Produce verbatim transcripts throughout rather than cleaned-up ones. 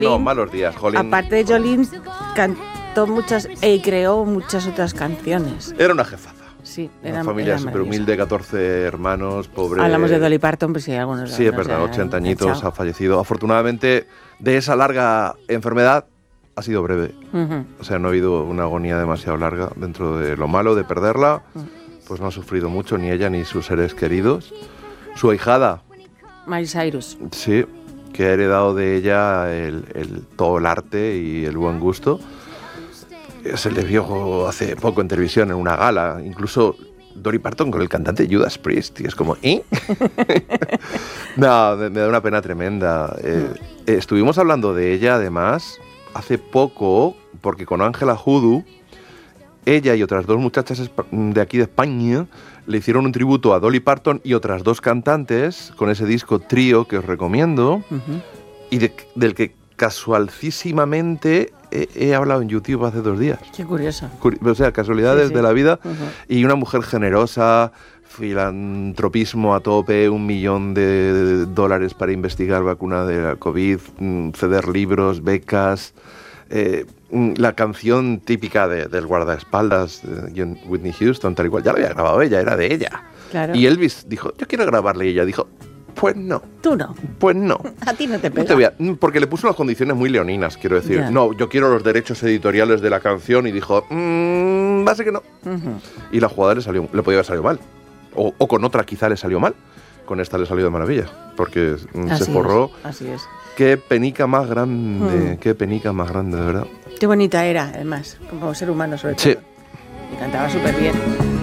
No, Malos días, jolín. Aparte de Jolene, cantó muchas y creó muchas otras canciones. Era una jefaza. Sí, una era, familia era súper humilde, catorce hermanos, pobre. Hablamos de Dolly Parton, pues sí, algunos. Sí, es verdad, ochenta añitos, ha fallecido. Afortunadamente, de esa larga enfermedad, ha sido breve. Uh-huh. O sea, no ha habido una agonía demasiado larga. Dentro de lo malo de perderla, uh-huh. pues no ha sufrido mucho, ni ella ni sus seres queridos. Su ahijada. Miley Cyrus. Sí, que ha heredado de ella el, el, todo el arte y el buen gusto. Se le vio hace poco en televisión en una gala, incluso Dolly Parton con el cantante Judas Priest, y es como, ¿eh? No, me, me da una pena tremenda. Eh, eh, estuvimos hablando de ella, además, hace poco, porque con Ángela Hoodoo, ella y otras dos muchachas de aquí de España le hicieron un tributo a Dolly Parton y otras dos cantantes con ese disco Trío que os recomiendo, uh-huh. y de, del que casualísimamente he, he hablado en YouTube hace dos días. Qué curioso. Curi- o sea, casualidades sí, sí. de la vida. Uh-huh. Y una mujer generosa, filantropismo a tope, un millón de dólares para investigar vacuna de la COVID, ceder libros, becas, eh, la canción típica de, del guardaespaldas, de Whitney Houston, tal y cual, ya la había grabado ella, era de ella. Claro. Y Elvis dijo, yo quiero grabarle, y ella dijo, pues no. Tú no. Pues no. A ti no te pega. No te voy a, porque le puso unas condiciones muy leoninas, quiero decir. Yeah. No, yo quiero los derechos editoriales de la canción, y dijo, mmm, va a ser que no. Uh-huh. Y la jugada le salió, le podía haber salido mal. O, o con otra quizá le salió mal. Con esta le salió de maravilla, porque así se forró. Es, así es. Qué penica más grande, mm. qué penica más grande, de verdad. Qué bonita era, además, como ser humano sobre todo. Sí. Y cantaba súper bien.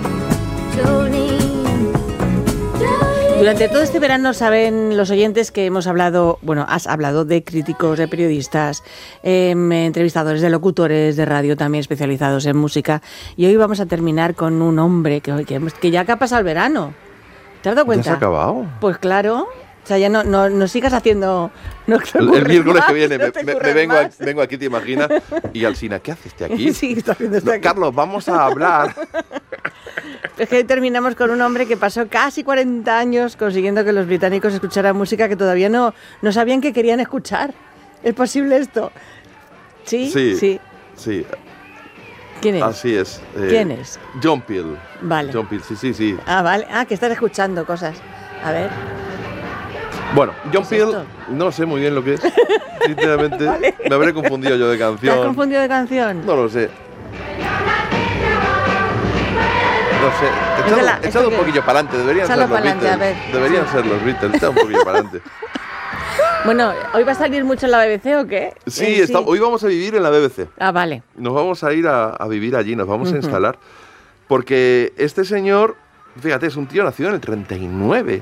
Durante todo este verano saben los oyentes que hemos hablado, bueno, has hablado de críticos, de periodistas, eh, entrevistadores, de locutores de radio también especializados en música. Y hoy vamos a terminar con un hombre que, que, que ya que ha pasado el verano. ¿Te has dado cuenta? ¿Ya se ha acabado? Pues claro. O sea, ya no, no, no sigas haciendo... No el el miércoles que viene no me, me, me vengo, a, vengo aquí, te imaginas, y Alsina, ¿qué haces aquí? Sí, está haciendo no, aquí. Carlos, vamos a hablar. Es que hoy terminamos con un hombre que pasó casi cuarenta años consiguiendo que los británicos escucharan música que todavía no, no sabían que querían escuchar. ¿Es posible esto? ¿Sí? Sí. Sí. sí. ¿Quién es? Así es. Eh, ¿Quién es? John Peel. Vale. John Peel, sí, sí, sí. Ah, vale. Ah, que estás escuchando cosas. A ver. Bueno, John ¿Es Peel, esto? no sé muy bien lo que es, sinceramente. Vale. Me habré confundido yo de canción. ¿Te has confundido de canción? No lo sé. No sé. Echado, la, echado un poquillo para adelante, deberían ser los Beatles. Deberían ser los Beatles, echado un poquillo para adelante. Bueno, ¿hoy va a salir mucho en la B B C o qué? Sí, eh, está, sí. hoy vamos a vivir en la B B C. Ah, vale. Nos vamos a ir a, a vivir allí, nos vamos uh-huh. a instalar. Porque este señor, fíjate, es un tío nacido en el treinta y nueve.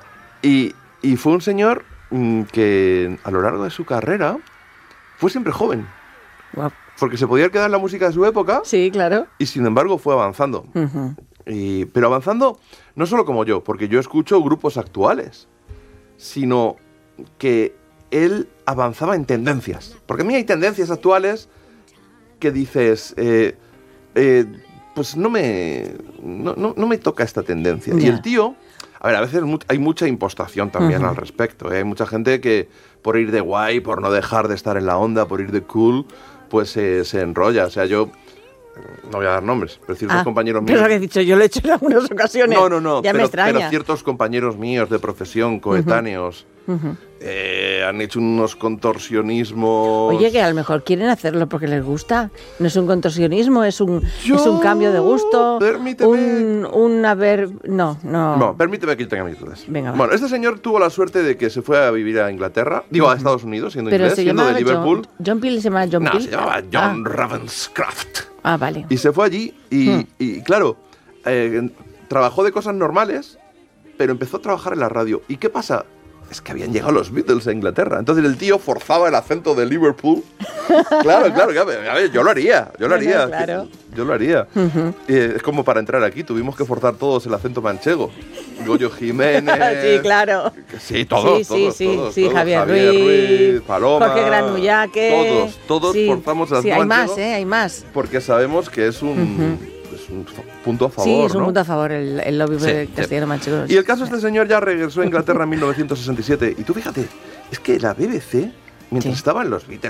Y, y fue un señor mmm, que a lo largo de su carrera fue siempre joven. Wow. Porque se podía quedar en la música de su época. Sí, claro. Y sin embargo fue avanzando. Uh-huh. Y, pero avanzando no solo como yo, porque yo escucho grupos actuales, sino que él avanzaba en tendencias. Porque a mí hay tendencias actuales que dices, eh, eh, pues no me, no, no, no me toca esta tendencia. Yeah. Y el tío, a ver, a veces hay mucha impostación también uh-huh. al respecto. ¿eh? Hay mucha gente que por ir de guay, por no dejar de estar en la onda, por ir de cool, pues eh, se enrolla. O sea, yo... No voy a dar nombres, pero ciertos ah, compañeros míos... Pero lo que he dicho, yo lo he hecho en algunas ocasiones. No, no, no. Ya pero, me extraña. Pero ciertos compañeros míos de profesión, coetáneos, uh-huh. eh, han hecho unos contorsionismos... Oye, que a lo mejor quieren hacerlo porque les gusta. No es un contorsionismo, es un, yo, es un cambio de gusto. Permíteme... Un, un haber... No, no... No, permíteme que yo tenga mis dudas. Venga, va. Bueno, este señor tuvo la suerte de que se fue a vivir a Inglaterra, digo, uh-huh. a Estados Unidos, siendo pero inglés, se siendo de Liverpool. John, John Peel se llama John no, Peel. se llamaba John ah. Ravenscraft. Ah, vale. Y se fue allí y, hmm. y claro, eh, trabajó de cosas normales, pero empezó a trabajar en la radio. ¿Y qué pasa? Es que habían llegado los Beatles a Inglaterra. Entonces el tío forzaba el acento de Liverpool. Claro, claro, a ver, yo lo haría, yo lo haría. Bueno, claro. Yo lo haría. Uh-huh. Eh, es como para entrar aquí, tuvimos que forzar todos el acento manchego. Goyo Jiménez. Sí, claro. Sí, todos, sí, sí, todos, sí, todos, sí, todos. Javier, Javier Ruiz, Ruiz, Paloma. Jorge Granullaque. Todos, todos sí, forzamos el acento sí, hay manchego. más, ¿eh? Hay más. Porque sabemos que es un... Uh-huh. un punto a favor, sí, es un ¿no? punto a favor el, el lobby sí, castellano sí. manchego. Y el caso, este señor ya regresó a Inglaterra en mil novecientos sesenta y siete. Y tú fíjate, es que la B B C mientras Sí. estaban los Beatles.